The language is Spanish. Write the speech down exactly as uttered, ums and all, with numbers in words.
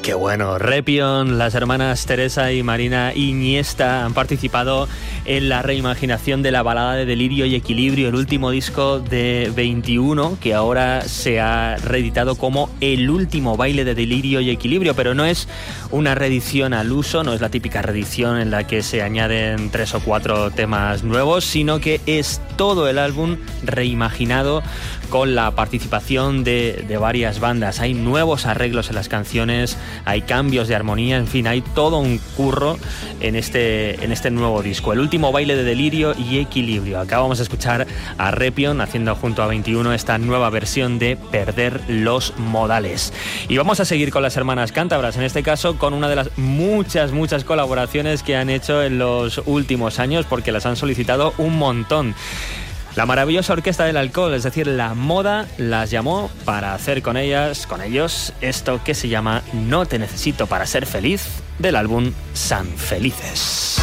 Qué bueno. Repion, las hermanas Teresa y Marina Iniesta han participado en la reimaginación de la balada de Delirio y Equilibrio, el último disco de veintiuno, que ahora se ha reeditado como El último baile de Delirio y Equilibrio, pero no es una reedición al uso, no es la típica reedición en la que se añaden tres o cuatro temas nuevos, sino que es todo el álbum reimaginado con la participación de, de varias bandas. Hay nuevos arreglos en las canciones, hay cambios de armonía, en fin, hay todo un curro en este, en este nuevo disco. El último baile de Delirio y Equilibrio. Acá vamos a escuchar a Repion haciendo junto a veintiuno esta nueva versión de Perder los modales. Y vamos a seguir con las hermanas cántabras, en este caso con una de las muchas, muchas colaboraciones que han hecho en los últimos años, porque las han solicitado un montón. La maravillosa Orquesta del Alcohol, es decir, La Moda, las llamó para hacer con ellas, con ellos, esto que se llama No te necesito para ser feliz, del álbum San Felices.